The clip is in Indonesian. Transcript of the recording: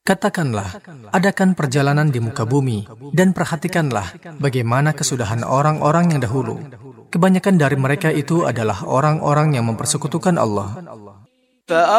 Katakanlah, adakan perjalanan di muka bumi, dan perhatikanlah bagaimana kesudahan orang-orang yang dahulu. Kebanyakan dari mereka itu adalah orang-orang yang mempersekutukan Allah.